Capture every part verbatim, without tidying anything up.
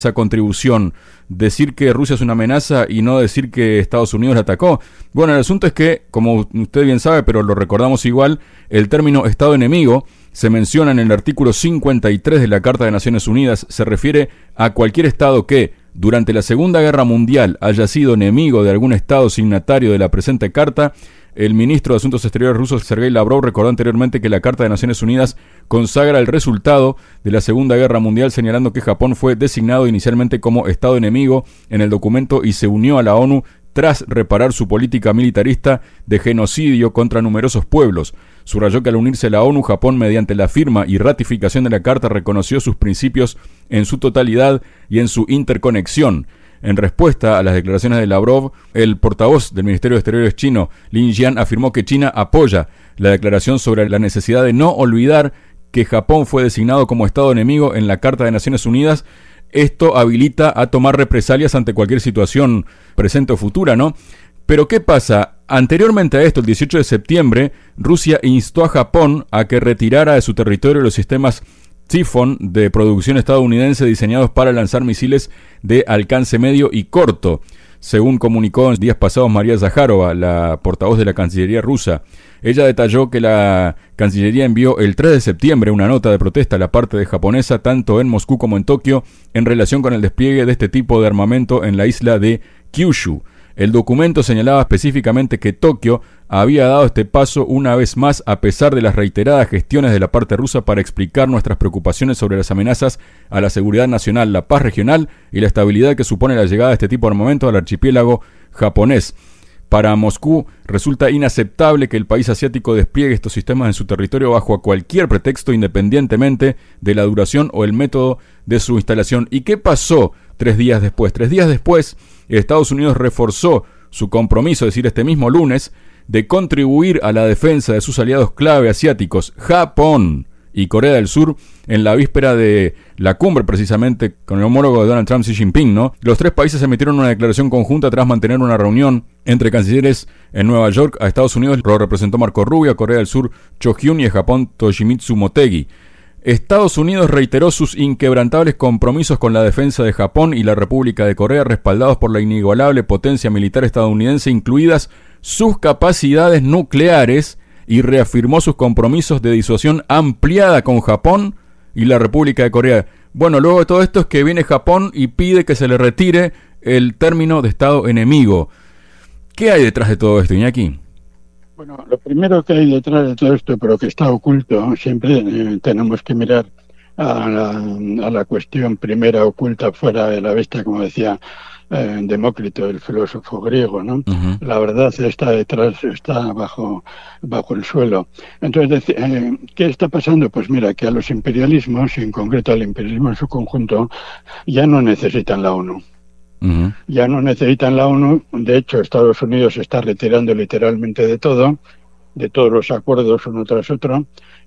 esa contribución, decir que Rusia es una amenaza y no decir que Estados Unidos la atacó. Bueno, el asunto es que, como usted bien sabe, pero lo recordamos igual, el término Estado enemigo se menciona en el artículo cincuenta y tres de la Carta de Naciones Unidas. Se refiere a cualquier Estado que, durante la Segunda Guerra Mundial, haya sido enemigo de algún Estado signatario de la presente Carta. El ministro de Asuntos Exteriores ruso, Sergei Lavrov, recordó anteriormente que la Carta de Naciones Unidas consagra el resultado de la Segunda Guerra Mundial, señalando que Japón fue designado inicialmente como Estado enemigo en el documento y se unió a la ONU tras reparar su política militarista de genocidio contra numerosos pueblos. Subrayó que al unirse a la ONU, Japón, mediante la firma y ratificación de la Carta, reconoció sus principios en su totalidad y en su interconexión. En respuesta a las declaraciones de Lavrov, el portavoz del Ministerio de Exteriores chino, Lin Jian, afirmó que China apoya la declaración sobre la necesidad de no olvidar que Japón fue designado como Estado enemigo en la Carta de Naciones Unidas. Esto habilita a tomar represalias ante cualquier situación presente o futura, ¿no? Pero ¿qué pasa? Anteriormente a esto, el dieciocho de septiembre, Rusia instó a Japón a que retirara de su territorio los sistemas Typhoon de producción estadounidense diseñados para lanzar misiles de alcance medio y corto, según comunicó en días pasados María Zaharova, la portavoz de la Cancillería rusa. Ella detalló que la Cancillería envió el tres de septiembre una nota de protesta a la parte de japonesa, tanto en Moscú como en Tokio, en relación con el despliegue de este tipo de armamento en la isla de Kyushu. El documento señalaba específicamente que Tokio había dado este paso una vez más a pesar de las reiteradas gestiones de la parte rusa para explicar nuestras preocupaciones sobre las amenazas a la seguridad nacional, la paz regional y la estabilidad que supone la llegada de este tipo de armamento al archipiélago japonés. Para Moscú resulta inaceptable que el país asiático despliegue estos sistemas en su territorio bajo cualquier pretexto, independientemente de la duración o el método de su instalación. ¿Y qué pasó tres días después? Tres días después, Estados Unidos reforzó su compromiso, es decir, este mismo lunes, de contribuir a la defensa de sus aliados clave asiáticos, Japón y Corea del Sur, en la víspera de la cumbre, precisamente, con el homólogo de Donald Trump, Xi Jinping, ¿no? Los tres países emitieron una declaración conjunta tras mantener una reunión entre cancilleres en Nueva York. A Estados Unidos lo representó Marco Rubio, a Corea del Sur Cho Hyun y a Japón Toshimitsu Motegi. Estados Unidos reiteró sus inquebrantables compromisos con la defensa de Japón y la República de Corea, respaldados por la inigualable potencia militar estadounidense, incluidas sus capacidades nucleares, y reafirmó sus compromisos de disuasión ampliada con Japón y la República de Corea. Bueno, luego de todo esto es que viene Japón y pide que se le retire el término de Estado enemigo. ¿Qué hay detrás de todo esto, Iñaki? Bueno, lo primero que hay detrás de todo esto, pero que está oculto, siempre eh, tenemos que mirar a la, a la cuestión primera oculta fuera de la vista, como decía eh, Demócrito, el filósofo griego, ¿no? Uh-huh. La verdad está detrás, está bajo, bajo el suelo. Entonces, eh, ¿qué está pasando? Pues mira, que a los imperialismos, y en concreto al imperialismo en su conjunto, ya no necesitan la ONU. Uh-huh. Ya no necesitan la ONU. De hecho, Estados Unidos se está retirando literalmente de todo, de todos los acuerdos uno tras otro.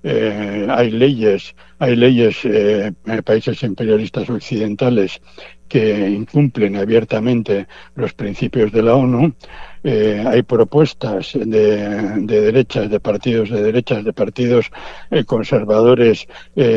Eh, hay leyes, hay leyes eh, en países imperialistas occidentales que incumplen abiertamente los principios de la ONU. Eh, hay propuestas de, de derechas, de partidos de derechas, de partidos eh, conservadores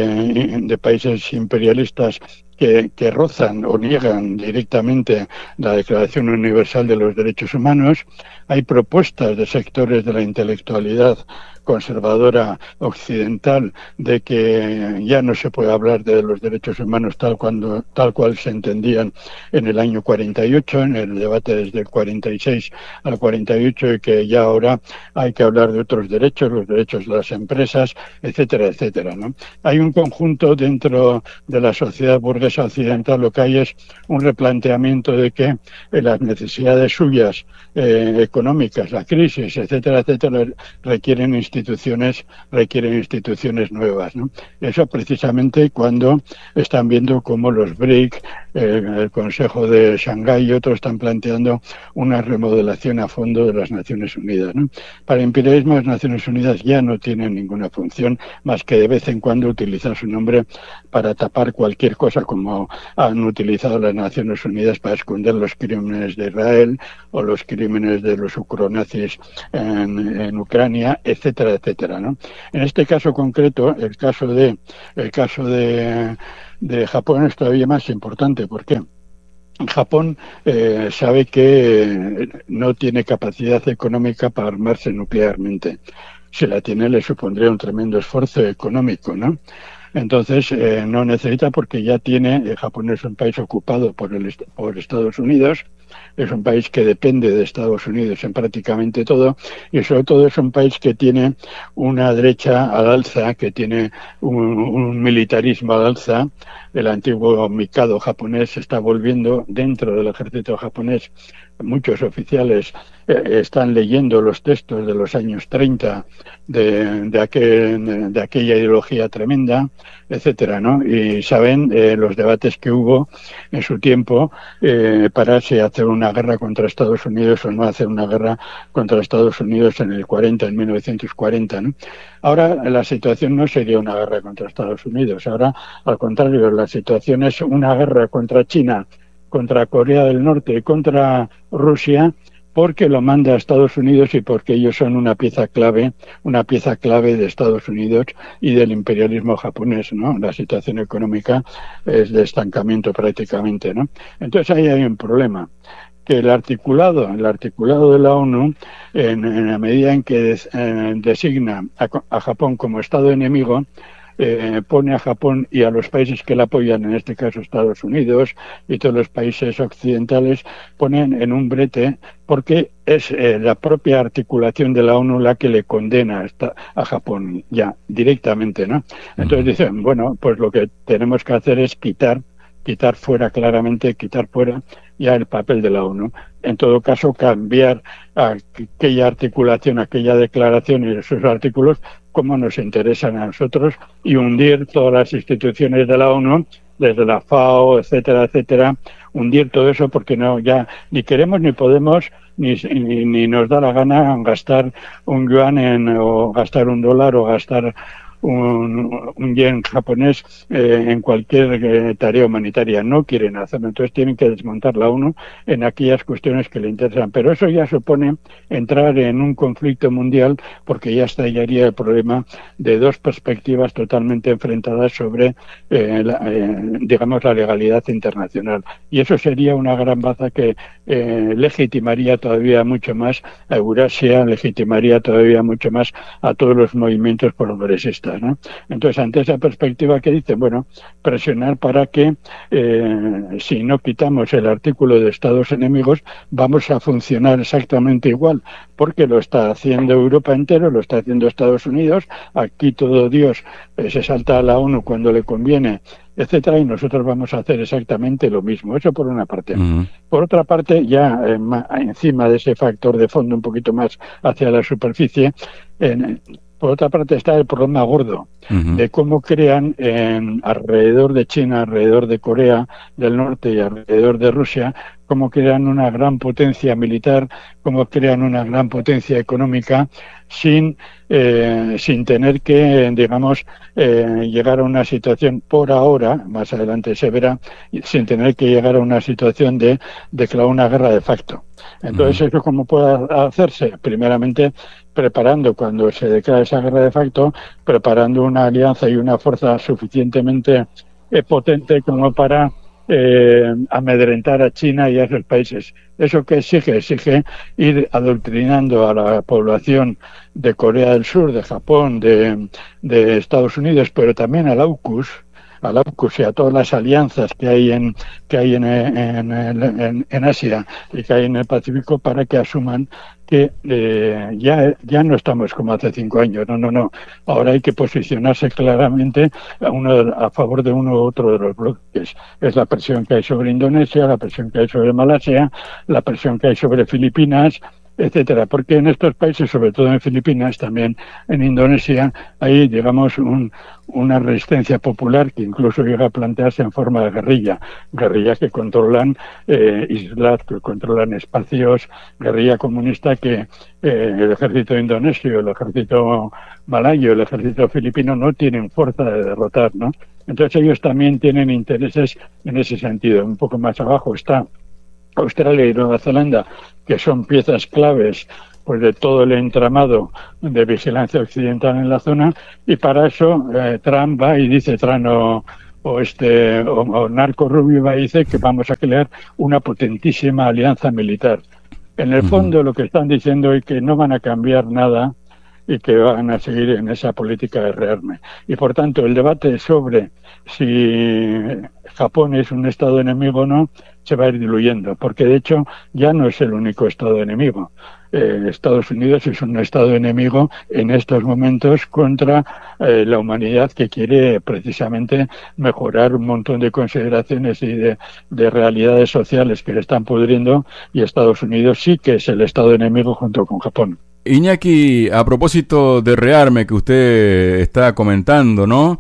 eh, de países imperialistas que, que rozan o niegan directamente la Declaración Universal de los Derechos Humanos. Hay propuestas de sectores de la intelectualidad conservadora occidental de que ya no se puede hablar de los derechos humanos tal cuando tal cual se entendían en el año cuarenta y ocho, en el debate desde el cuarenta y seis al cuarenta y ocho, y que ya ahora hay que hablar de otros derechos, los derechos de las empresas, etcétera, etcétera, ¿no? Hay un conjunto dentro de la sociedad burguesa occidental, lo que hay es un replanteamiento de que eh, las necesidades suyas eh, económicas, la crisis, etcétera, etcétera, requieren instituciones, requieren instituciones nuevas, ¿no? Eso precisamente cuando están viendo cómo los B R I C, eh, el Consejo de Shanghái y otros están planteando una remodelación a fondo de las Naciones Unidas, ¿no? Para el imperialismo, las Naciones Unidas ya no tienen ninguna función más que de vez en cuando utilizar su nombre para tapar cualquier cosa, como han utilizado las Naciones Unidas para esconder los crímenes de Israel o los crímenes de los ucronazis en, en Ucrania, etcétera, etcétera, ¿no? En este caso concreto, el caso de el caso de de Japón es todavía más importante. ¿Por qué? Japón eh, sabe que no tiene capacidad económica para armarse nuclearmente. Si la tiene, le supondría un tremendo esfuerzo económico, ¿no? Entonces, eh, no necesita porque ya tiene, eh, Japón es un país ocupado por, el, por Estados Unidos, es un país que depende de Estados Unidos en prácticamente todo, y sobre todo es un país que tiene una derecha al alza, que tiene un, un militarismo al alza. El antiguo Mikado japonés se está volviendo dentro del ejército japonés. Muchos oficiales eh, están leyendo los textos de los años treinta de, de, aquel, de aquella ideología tremenda, etcétera, ¿no? Y saben eh, los debates que hubo en su tiempo eh, para si hacer una guerra contra Estados Unidos o no hacer una guerra contra Estados Unidos en el cuarenta, en mil novecientos cuarenta, ¿no? Ahora la situación no sería una guerra contra Estados Unidos, ahora al contrario, la situación es una guerra contra China, contra Corea del Norte y contra Rusia, porque lo manda a Estados Unidos y porque ellos son una pieza clave, una pieza clave de Estados Unidos y del imperialismo japonés, ¿no? La situación económica es de estancamiento prácticamente, ¿no? Entonces ahí hay un problema, que el articulado, el articulado de la ONU, en, en la medida en que des, eh, designa a, a Japón como Estado enemigo, Eh, pone a Japón y a los países que la apoyan, en este caso Estados Unidos y todos los países occidentales, ponen en un brete porque es eh, la propia articulación de la ONU la que le condena a, a Japón ya directamente, ¿no? Entonces dicen, bueno, pues lo que tenemos que hacer es quitar quitar fuera claramente, quitar fuera ya el papel de la ONU. En todo caso, cambiar aquella articulación, aquella declaración y esos artículos como nos interesan a nosotros y hundir todas las instituciones de la ONU, desde la FAO, etcétera, etcétera, hundir todo eso porque no ya ni queremos ni podemos ni, ni, ni nos da la gana gastar un yuan en, o gastar un dólar o gastar un, un yen japonés eh, en cualquier eh, tarea humanitaria. No quieren hacerlo, entonces tienen que desmontar la ONU en aquellas cuestiones que le interesan. Pero eso ya supone entrar en un conflicto mundial porque ya estallaría el problema de dos perspectivas totalmente enfrentadas sobre, eh, la, eh, digamos, la legalidad internacional. Y eso sería una gran baza que eh, legitimaría todavía mucho más a Eurasia, legitimaría todavía mucho más a todos los movimientos progresistas, ¿no? Entonces, ante esa perspectiva que dice, bueno, presionar para que eh, si no quitamos el artículo de Estados enemigos, vamos a funcionar exactamente igual, porque lo está haciendo Europa entero, lo está haciendo Estados Unidos, aquí todo Dios eh, se salta a la ONU cuando le conviene, etcétera, y nosotros vamos a hacer exactamente lo mismo. Eso por una parte. Uh-huh. Por otra parte, ya eh, ma, encima de ese factor de fondo un poquito más hacia la superficie, en, por otra parte está el problema gordo uh-huh. de cómo crean en, alrededor de China, alrededor de Corea del Norte y alrededor de Rusia, cómo crean una gran potencia militar, cómo crean una gran potencia económica sin eh, sin tener que, digamos, eh, llegar a una situación por ahora, más adelante se verá, sin tener que llegar a una situación de declarar una guerra de facto. Entonces, uh-huh. ¿eso cómo puede hacerse? Primeramente, preparando, cuando se declara esa guerra de facto, preparando una alianza y una fuerza suficientemente eh, potente como para eh, amedrentar a China y a esos países. ¿Eso qué exige? Exige ir adoctrinando a la población de Corea del Sur, de Japón, de, de Estados Unidos, pero también al AUKUS, al AUKUS y a todas las alianzas que hay en que hay en, en, en, en Asia y que hay en el Pacífico para que asuman que eh, ya ya no estamos como hace cinco años, no, no, no. Ahora hay que posicionarse claramente a, uno, a favor de uno u otro de los bloques. Es la presión que hay sobre Indonesia, la presión que hay sobre Malasia, la presión que hay sobre Filipinas, etcétera, porque en estos países, sobre todo en Filipinas, también en Indonesia, hay, digamos, un, una resistencia popular que incluso llega a plantearse en forma de guerrilla, guerrillas que controlan eh, islas, que controlan espacios, guerrilla comunista que eh, el ejército indonesio, el ejército malayo, el ejército filipino no tienen fuerza de derrotar, ¿no? Entonces ellos también tienen intereses en ese sentido. Un poco más abajo está Australia y Nueva Zelanda, que son piezas claves pues de todo el entramado de vigilancia occidental en la zona, y para eso eh, Trump va y dice, Trump o, o este o, o Narco Rubio va y dice que vamos a crear una potentísima alianza militar. En el fondo, uh-huh. lo que están diciendo es que no van a cambiar nada y que van a seguir en esa política de rearme. Y por tanto, el debate sobre si Japón es un Estado enemigo o no se va a ir diluyendo, porque de hecho ya no es el único Estado enemigo. Eh, Estados Unidos es un Estado enemigo en estos momentos contra eh, la humanidad, que quiere precisamente mejorar un montón de consideraciones y de, de realidades sociales que le están pudriendo, y Estados Unidos sí que es el Estado enemigo junto con Japón. Iñaki, a propósito de rearme que usted está comentando, ¿no?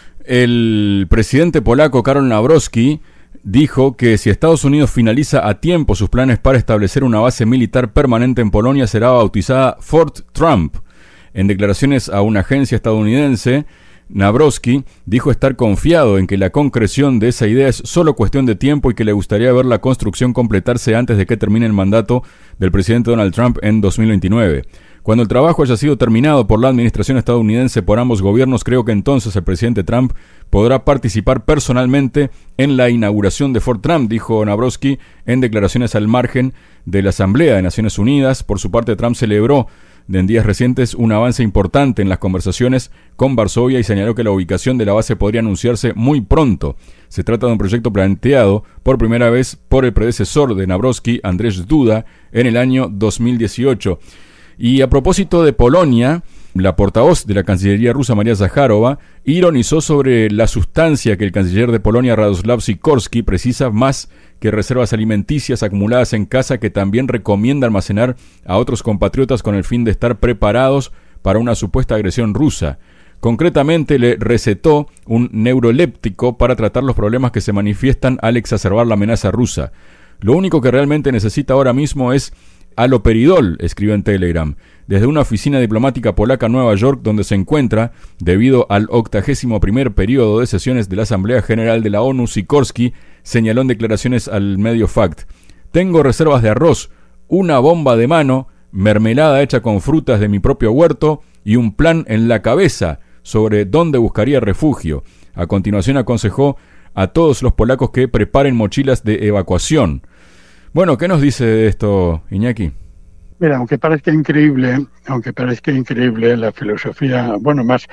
El presidente polaco Karol Nawrocki dijo que si Estados Unidos finaliza a tiempo sus planes para establecer una base militar permanente en Polonia, será bautizada Fort Trump. En declaraciones a una agencia estadounidense, Nawrocki dijo estar confiado en que la concreción de esa idea es solo cuestión de tiempo y que le gustaría ver la construcción completarse antes de que termine el mandato del presidente Donald Trump en dos mil veintinueve. Cuando el trabajo haya sido terminado por la administración estadounidense por ambos gobiernos, creo que entonces el presidente Trump podrá participar personalmente en la inauguración de Fort Trump, dijo Nawrocki en declaraciones al margen de la Asamblea de Naciones Unidas. Por su parte, Trump celebró en días recientes un avance importante en las conversaciones con Varsovia y señaló que la ubicación de la base podría anunciarse muy pronto. Se trata de un proyecto planteado por primera vez por el predecesor de Nawrocki, Andrzej Duda, en el año dos mil dieciocho. Y a propósito de Polonia, la portavoz de la Cancillería rusa, María Zaharova, ironizó sobre la sustancia que el canciller de Polonia, Radoslav Sikorski, precisa más que reservas alimenticias acumuladas en casa, que también recomienda almacenar a otros compatriotas con el fin de estar preparados para una supuesta agresión rusa. Concretamente, le recetó un neuroléptico para tratar los problemas que se manifiestan al exacerbar la amenaza rusa. Lo único que realmente necesita ahora mismo es haloperidol, escribió en Telegram, desde una oficina diplomática polaca en Nueva York, donde se encuentra, debido al octagésimo primer periodo de sesiones de la Asamblea General de la ONU. Sikorski señaló en declaraciones al medio Fact: tengo reservas de arroz, una bomba de mano, mermelada hecha con frutas de mi propio huerto y un plan en la cabeza sobre dónde buscaría refugio. A continuación aconsejó a todos los polacos que preparen mochilas de evacuación. Bueno, ¿qué nos dice de esto, Iñaki? Mira, aunque parezca increíble, aunque parezca increíble, la filosofía, bueno, más,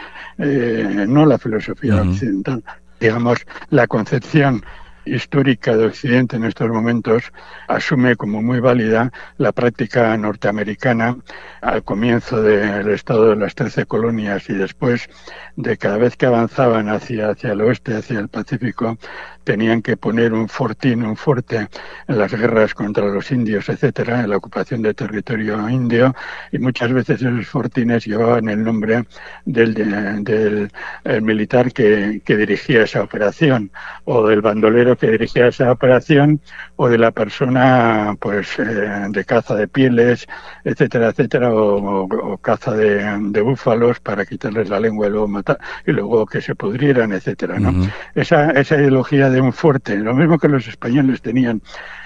eh, no la filosofía uh-huh. occidental, digamos, la concepción histórica de Occidente en estos momentos asume como muy válida la práctica norteamericana al comienzo del estado de las trece colonias y después de cada vez que avanzaban hacia, hacia el oeste, hacia el Pacífico, tenían que poner un fortín, un fuerte en las guerras contra los indios, etcétera, en la ocupación de territorio indio, y muchas veces esos fortines llevaban el nombre del, de, del el militar que, que dirigía esa operación, o del bandolero que dirigía esa operación, o de la persona pues eh, de caza de pieles, etcétera, etcétera, o, o, o caza de, de búfalos para quitarles la lengua y luego matar, y luego que se pudrieran, etcétera, ¿no? Uh-huh. Esa, esa ideología de un fuerte, lo mismo que los españoles tenían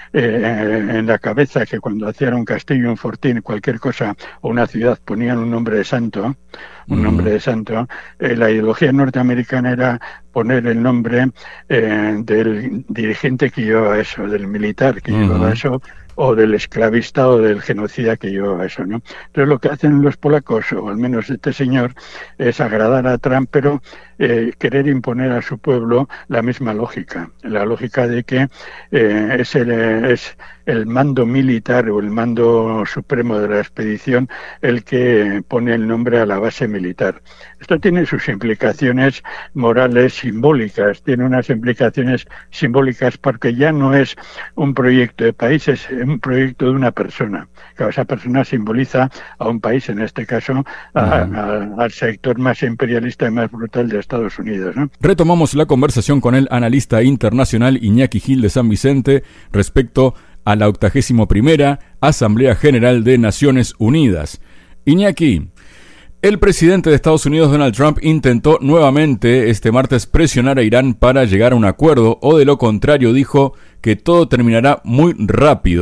eh, en la cabeza, que cuando hacían un castillo, un fortín, cualquier cosa, o una ciudad, ponían un nombre de santo, un nombre de santo. Eh, la ideología norteamericana era poner el nombre eh, del dirigente que llevaba eso, del militar que uh-huh. llevaba eso, o del esclavista o del genocida que llevaba eso, ¿no? Entonces lo que hacen los polacos, o al menos este señor, es agradar a Trump, pero eh, querer imponer a su pueblo la misma lógica, la lógica de que eh, es, el, es el mando militar o el mando supremo de la expedición el que pone el nombre a la base militar. Esto tiene sus implicaciones morales simbólicas, tiene unas implicaciones simbólicas porque ya no es un proyecto de país, es un proyecto de una persona. Claro, esa persona simboliza a un país, en este caso a, a, al sector más imperialista y más brutal de Estados Unidos, ¿no? Retomamos la conversación con el analista internacional Iñaki Gil de San Vicente respecto a la octagésimo primera Asamblea General de Naciones Unidas. Iñaki, el presidente de Estados Unidos, Donald Trump, intentó nuevamente este martes presionar a Irán para llegar a un acuerdo, o de lo contrario dijo que todo terminará muy rápido.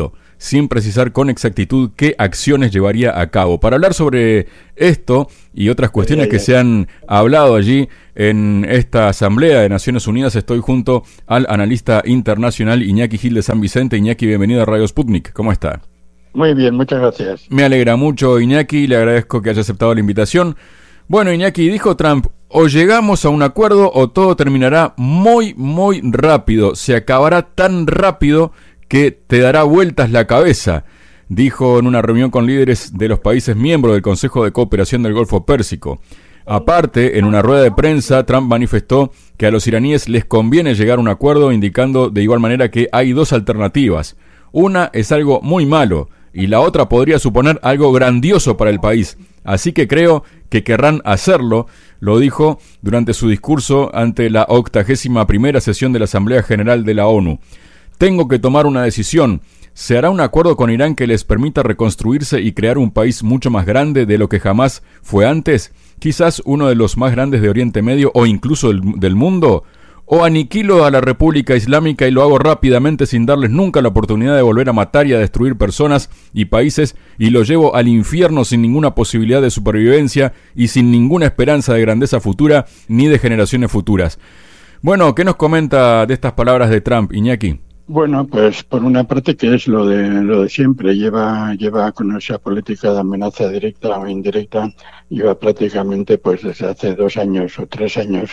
sin precisar con exactitud qué acciones llevaría a cabo. Para hablar sobre esto y otras cuestiones que se han hablado allí en esta Asamblea de Naciones Unidas, estoy junto al analista internacional Iñaki Gil de San Vicente. Iñaki, bienvenido a Radio Sputnik. ¿Cómo está? Muy bien, muchas gracias. Me alegra mucho, Iñaki, le agradezco que haya aceptado la invitación. Bueno, Iñaki, dijo Trump, o llegamos a un acuerdo o todo terminará muy, muy rápido. Se acabará tan rápido que te dará vueltas la cabeza, dijo en una reunión con líderes de los países miembros del Consejo de Cooperación del Golfo Pérsico. Aparte, en una rueda de prensa, Trump manifestó que a los iraníes les conviene llegar a un acuerdo, indicando de igual manera que hay dos alternativas. Una es algo muy malo y la otra podría suponer algo grandioso para el país. Así que creo que querrán hacerlo, lo dijo durante su discurso ante la octagésima primera sesión de la Asamblea General de la ONU. Tengo que tomar una decisión. ¿Se hará un acuerdo con Irán que les permita reconstruirse y crear un país mucho más grande de lo que jamás fue antes? Quizás uno de los más grandes de Oriente Medio o incluso del, del mundo. ¿O aniquilo a la República Islámica y lo hago rápidamente sin darles nunca la oportunidad de volver a matar y a destruir personas y países y lo llevo al infierno sin ninguna posibilidad de supervivencia y sin ninguna esperanza de grandeza futura ni de generaciones futuras? Bueno, ¿qué nos comenta de estas palabras de Trump, Iñaki? Bueno, pues por una parte que es lo de lo de siempre, lleva lleva con esa política de amenaza directa o indirecta, lleva prácticamente pues desde hace dos años o tres años,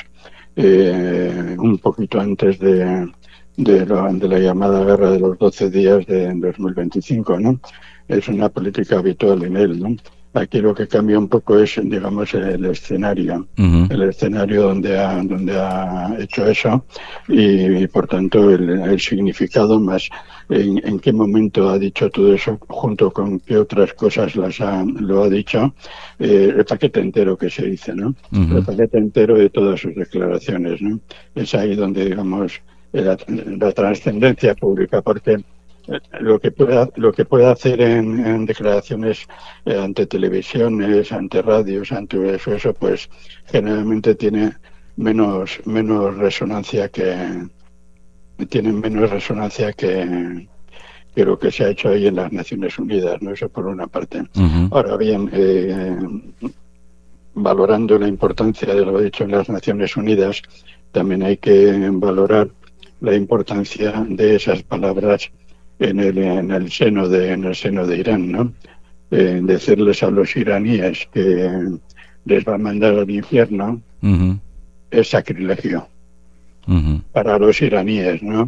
eh, un poquito antes de de, lo, de la llamada guerra de los doce días de dos mil veinticinco, ¿no? Es una política habitual en él, ¿no? Aquí lo que cambia un poco es, digamos, el escenario, uh-huh. el escenario donde ha, donde ha hecho eso y, y por tanto, el, el significado más en, en qué momento ha dicho todo eso, junto con qué otras cosas las ha, lo ha dicho, eh, el paquete entero que se dice, ¿no? Uh-huh. El paquete entero de todas sus declaraciones, ¿no? Es ahí donde, digamos, la, la trascendencia pública, porque lo que pueda lo que pueda hacer en, en declaraciones eh, ante televisiones, ante radios, ante eso, eso pues generalmente tiene menos menos resonancia que tiene menos resonancia que, que lo que se ha hecho ahí en las Naciones Unidas, ¿no? Eso por una parte. Uh-huh. Ahora bien, eh, valorando la importancia de lo dicho en las Naciones Unidas, también hay que valorar la importancia de esas palabras en el en el seno de en el seno de Irán, ¿no? Eh, decirles a los iraníes que les va a mandar al infierno uh-huh. es sacrilegio uh-huh. para los iraníes, ¿no?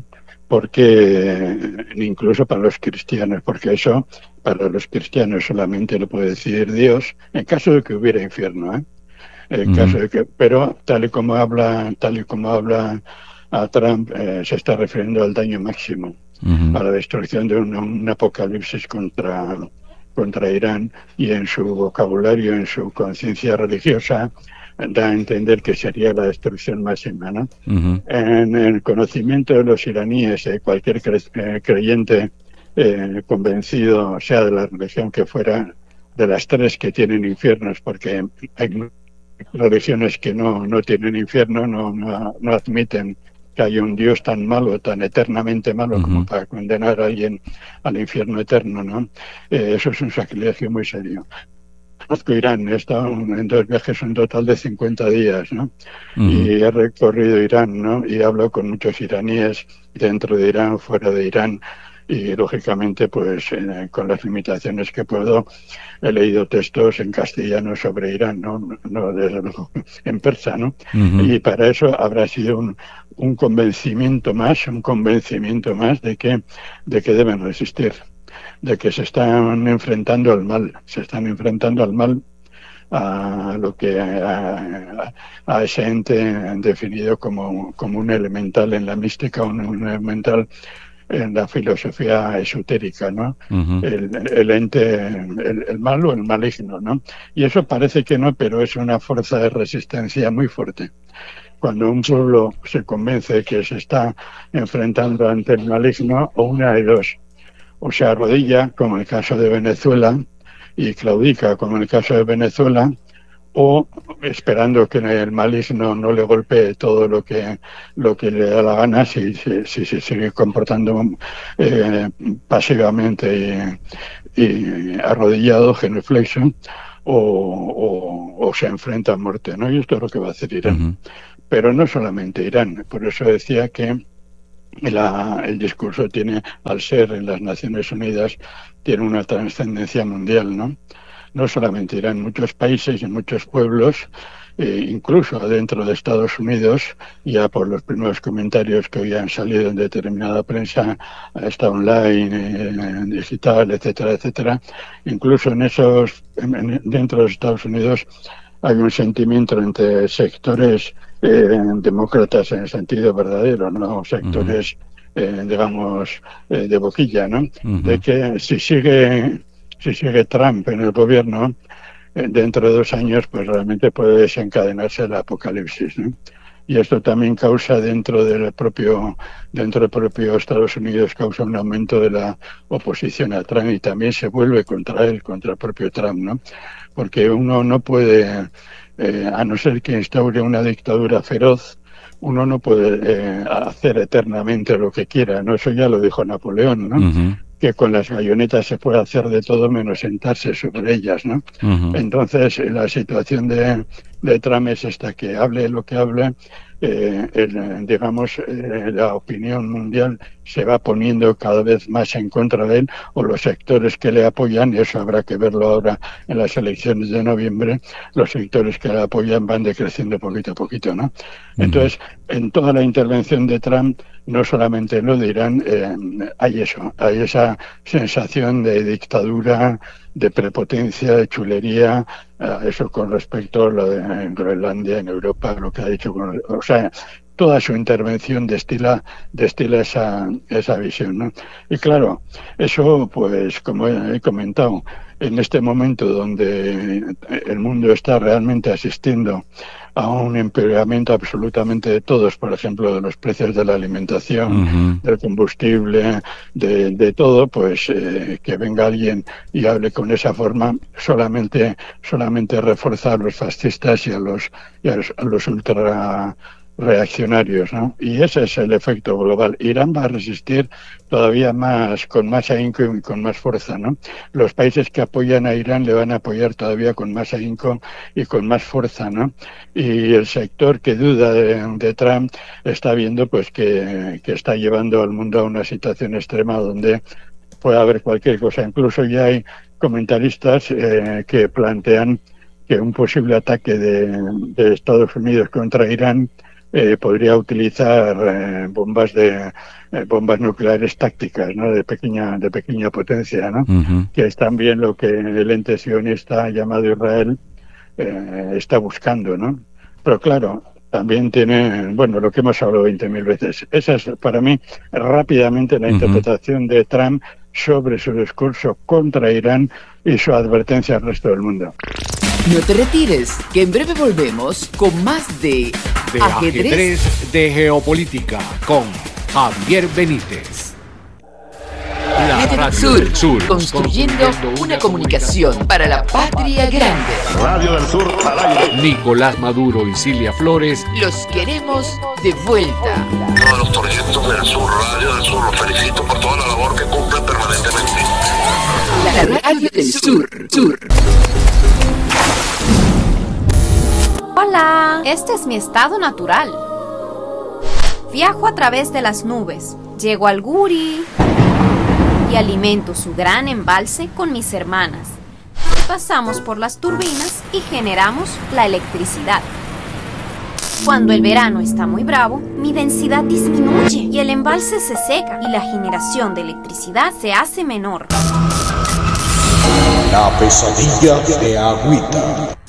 Porque incluso para los cristianos, porque eso para los cristianos solamente lo puede decir Dios en caso de que hubiera infierno, ¿eh? En uh-huh. caso de que, pero tal y como habla tal y como habla a Trump, eh, se está refiriendo al daño máximo. Uh-huh. A la destrucción de un, un apocalipsis contra, contra Irán, y en su vocabulario, en su conciencia religiosa, da a entender que sería la destrucción máxima, ¿no? Uh-huh. En el conocimiento de los iraníes, eh, cualquier cre- eh, creyente eh, convencido, sea de la religión que fuera, de las tres que tienen infiernos, porque hay religiones que no, no tienen infierno, no, no, no admiten que hay un Dios tan malo, tan eternamente malo, uh-huh. como para condenar a alguien al infierno eterno, ¿no? Eh, eso es un sacrilegio muy serio. Conozco Irán, he estado en dos viajes un total de cincuenta días, ¿no? Uh-huh. Y he recorrido Irán, ¿no? Y hablo con muchos iraníes dentro de Irán, fuera de Irán, y lógicamente pues eh, con las limitaciones que puedo he leído textos en castellano sobre Irán, no, no desde luego en persa, ¿no? Uh-huh. Y para eso habrá sido un, un convencimiento más, un convencimiento más de que de que deben resistir, de que se están enfrentando al mal, se están enfrentando al mal, a lo que a, a ese ente definido como como un elemental en la mística, un, un elemental en la filosofía esotérica, ¿no? Uh-huh. El, el ente, el, el mal o el maligno, ¿no? Y eso parece que no, pero es una fuerza de resistencia muy fuerte. Cuando un pueblo se convence que se está enfrentando ante el maligno, o una de dos, o se arrodilla, como en el caso de Venezuela, y claudica, como en el caso de Venezuela, o esperando que el Malí no, no le golpee todo lo que lo que le da la gana si se si, si, si sigue comportando eh, pasivamente y, y arrodillado, genuflexión, o, o, o se enfrenta a muerte, ¿no? Y esto es lo que va a hacer Irán. Uh-huh. Pero no solamente Irán, por eso decía que La, el discurso tiene, al ser en las Naciones Unidas, tiene una trascendencia mundial, ¿no? No solamente Irán, muchos países y muchos pueblos, eh, incluso dentro de Estados Unidos, ya por los primeros comentarios que hoy han salido en determinada prensa, está online, eh, digital, etcétera, etcétera, incluso en esos, en, dentro de Estados Unidos hay un sentimiento entre sectores Eh, demócratas en el sentido verdadero, no sectores, uh-huh. eh, digamos, eh, de boquilla, ¿no? Uh-huh. De que si sigue si sigue Trump en el gobierno, eh, dentro de dos años, pues realmente puede desencadenarse el apocalipsis, ¿no? Y esto también causa dentro del propio dentro del propio Estados Unidos causa un aumento de la oposición a Trump y también se vuelve contra él, contra el propio Trump, ¿no? Porque uno no puede Eh, a no ser que instaure una dictadura feroz, uno no puede eh, hacer eternamente lo que quiera, ¿no? Eso ya lo dijo Napoleón, ¿no? Uh-huh. Que con las bayonetas se puede hacer de todo menos sentarse sobre ellas, ¿no? Uh-huh. Entonces, la situación de, de Trump es esta, que hable lo que hable, eh, el, digamos, eh, la opinión mundial se va poniendo cada vez más en contra de él, o los sectores que le apoyan, y eso habrá que verlo ahora en las elecciones de noviembre, los sectores que le apoyan van decreciendo poquito a poquito, ¿no? Uh-huh. Entonces, en toda la intervención de Trump, no solamente lo de Irán, eh, hay eso, hay esa sensación de dictadura, de prepotencia, de chulería, eh, eso con respecto a lo de en Groenlandia, en Europa, lo que ha dicho, con, o sea, toda su intervención destila destila esa esa visión, ¿no? Y claro, eso, pues, como he comentado, en este momento donde el mundo está realmente asistiendo a un empeoramiento absolutamente de todos, por ejemplo, de los precios de la alimentación, uh-huh. del combustible, de, de todo, pues eh, que venga alguien y hable con esa forma, solamente solamente refuerza a los fascistas y a los, y a los, a los ultra reaccionarios, ¿no? Y ese es el efecto global. Irán va a resistir todavía más, con más ahínco y con más fuerza, ¿no? Los países que apoyan a Irán le van a apoyar todavía con más ahínco y con más fuerza, ¿no? Y el sector que duda de, de Trump está viendo, pues, que, que está llevando al mundo a una situación extrema donde puede haber cualquier cosa. Incluso ya hay comentaristas eh, que plantean que un posible ataque de, de Estados Unidos contra Irán Eh, podría utilizar eh, bombas de eh, bombas nucleares tácticas, ¿no? De pequeña de pequeña potencia, ¿no? Uh-huh. Que es también lo que el ente sionista llamado Israel eh, está buscando, ¿no? Pero claro, también tiene, bueno, lo que hemos hablado veinte mil veces. Esa es para mí rápidamente la uh-huh. interpretación de Trump sobre su discurso contra Irán y su advertencia al resto del mundo. No te retires, que en breve volvemos con más de, de ajedrez. ajedrez de Geopolítica con Javier Benítez. La Radio Sur, del Sur, construyendo, construyendo una comunicación para la patria grande. Radio del Sur al aire. Nicolás Maduro y Cilia Flores los queremos de vuelta. Todos los proyectos del Sur, Radio del Sur, los felicito por toda la labor que cumplen permanentemente. La Radio del Sur, Sur. Hola, este es mi estado natural. Viajo a través de las nubes, llego al Guri y alimento su gran embalse con mis hermanas. Pasamos por las turbinas y generamos la electricidad. Cuando el verano está muy bravo, mi densidad disminuye y el embalse se seca y la generación de electricidad se hace menor. La pesadilla de Agüita.